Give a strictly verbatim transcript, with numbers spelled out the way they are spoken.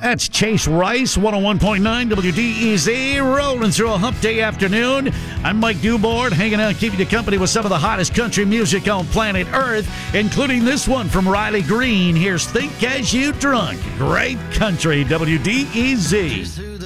That's Chase Rice, one oh one point nine W D E Z, rolling through a hump day afternoon. I'm Mike Dubord, hanging out, keeping you company with some of the hottest country music on planet Earth, including this one from Riley Green. Here's Think As You Drunk. Great country, W D E Z.